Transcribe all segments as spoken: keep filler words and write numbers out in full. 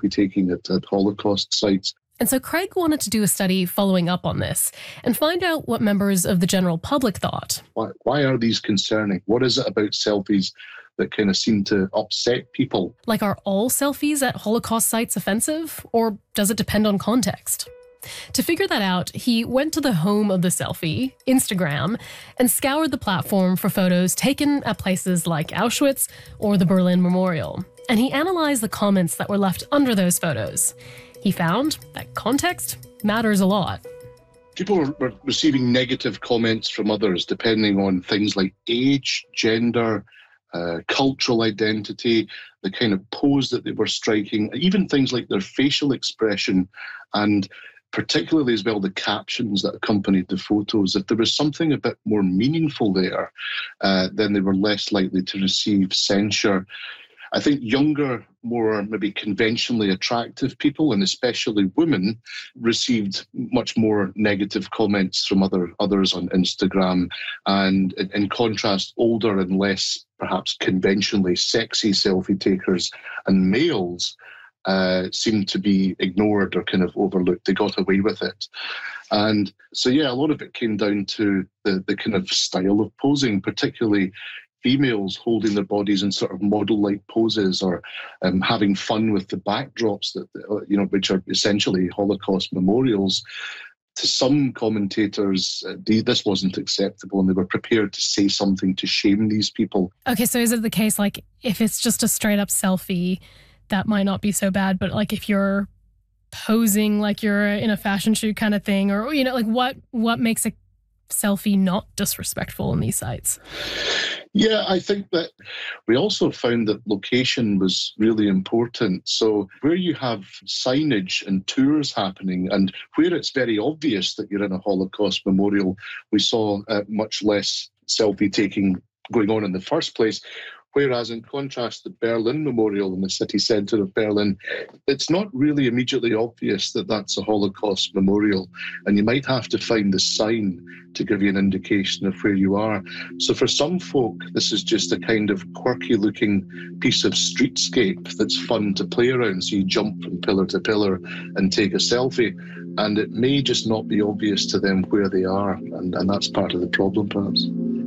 selfie taking at, at Holocaust sites. And so Craig wanted to do a study following up on this and find out what members of the general public thought. Why, why are these concerning? What is it about selfies that kind of seem to upset people? Like, are all selfies at Holocaust sites offensive, or does it depend on context? To figure that out, he went to the home of the selfie, Instagram, and scoured the platform for photos taken at places like Auschwitz or the Berlin Memorial. And he analyzed the comments that were left under those photos. He found that context matters a lot. People were, were receiving negative comments from others depending on things like age, gender, uh, cultural identity, the kind of pose that they were striking, even things like their facial expression, and particularly as well the captions that accompanied the photos. If there was something a bit more meaningful there, uh, then they were less likely to receive censure. I think younger, more maybe conventionally attractive people, and especially women, received much more negative comments from other others on Instagram. And in, in contrast, older and less perhaps conventionally sexy selfie takers and males uh, seemed to be ignored or kind of overlooked. They got away with it. And so, yeah, a lot of it came down to the, the kind of style of posing, particularly females holding their bodies in sort of model-like poses, or um, having fun with the backdrops that you know, which are essentially Holocaust memorials. To some commentators, uh, this wasn't acceptable, and they were prepared to say something to shame these people. Okay, so is it the case, like, if it's just a straight-up selfie, that might not be so bad, but like if you're posing like you're in a fashion shoot kind of thing, or you know, like what what makes a selfie not disrespectful in these sites? Yeah, I think that we also found that location was really important. So where you have signage and tours happening, and where it's very obvious that you're in a Holocaust memorial, we saw uh, much less selfie taking going on in the first place. Whereas in contrast, the Berlin Memorial in the city centre of Berlin, it's not really immediately obvious that that's a Holocaust memorial. And you might have to find the sign to give you an indication of where you are. So for some folk, this is just a kind of quirky looking piece of streetscape that's fun to play around. So you jump from pillar to pillar and take a selfie. And it may just not be obvious to them where they are. And, and that's part of the problem, perhaps.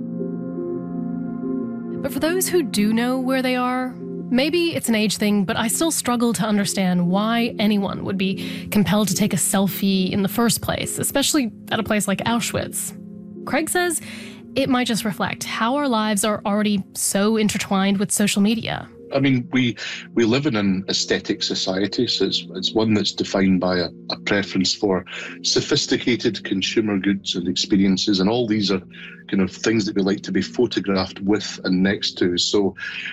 But for those who do know where they are, maybe it's an age thing, but I still struggle to understand why anyone would be compelled to take a selfie in the first place, especially at a place like Auschwitz. Craig says it might just reflect how our lives are already so intertwined with social media. I mean, we we live in an aesthetic society, so it's, it's one that's defined by a, a preference for sophisticated consumer goods and experiences, and all these are kind of things that we like to be photographed with and next to. So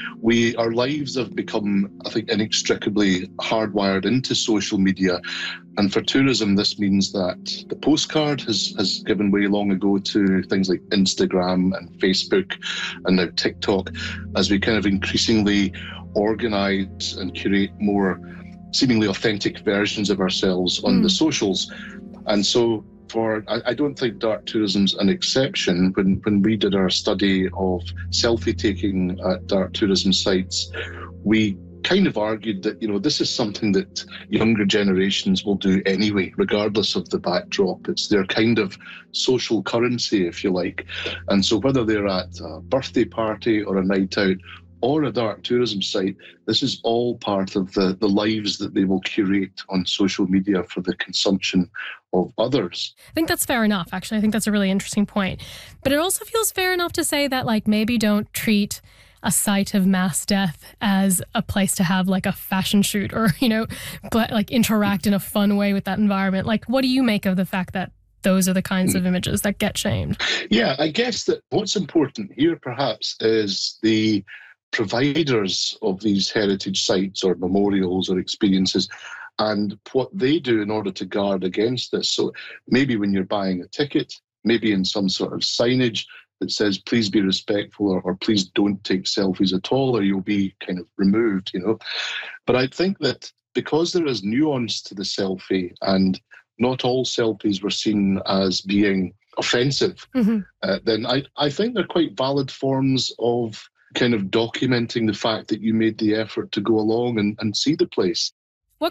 we our lives have become, I think, inextricably hardwired into social media. And for tourism, this means that the postcard has, has given way long ago to things like Instagram and Facebook and now TikTok, as we kind of increasingly organise and curate more seemingly authentic versions of ourselves on mm. the socials. And so for I, I don't think dark tourism's an exception. When, when we did our study of selfie taking at dark tourism sites, we kind of argued that, you know, this is something that younger generations will do anyway, regardless of the backdrop. It's their kind of social currency, if you like. And so whether they're at a birthday party or a night out or a dark tourism site, this is all part of the, the lives that they will curate on social media for the consumption of others. I think that's fair enough, actually. I think that's a really interesting point. But it also feels fair enough to say that, like, maybe don't treat a site of mass death as a place to have like a fashion shoot or, you know, but like interact in a fun way with that environment. Like, what do you make of the fact that those are the kinds of images that get shamed? Yeah, I guess that what's important here perhaps is the providers of these heritage sites or memorials or experiences and what they do in order to guard against this. So maybe when you're buying a ticket, maybe in some sort of signage that says, please be respectful, or, or please don't take selfies at all, or you'll be kind of removed, you know. But I think that because there is nuance to the selfie, and not all selfies were seen as being offensive, mm-hmm. uh, then I, I think they're quite valid forms of kind of documenting the fact that you made the effort to go along and, and see the place.